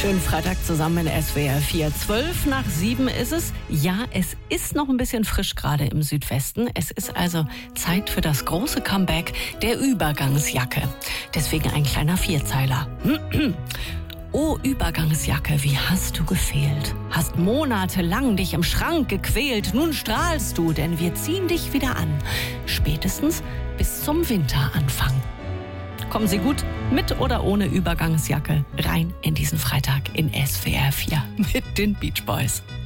Schönen Freitag zusammen in SWR 4. 6:12 ist es. Ja, es ist noch ein bisschen frisch gerade im Südwesten. Es ist also Zeit für das große Comeback der Übergangsjacke. Deswegen ein kleiner Vierzeiler. Oh, Übergangsjacke, wie hast du gefehlt? Hast monatelang dich im Schrank gequält. Nun strahlst du, denn wir ziehen dich wieder an. Spätestens bis zum Winteranfang. Kommen Sie gut mit oder ohne Übergangsjacke rein in diesen Freitag in SWR 4 mit den Beach Boys.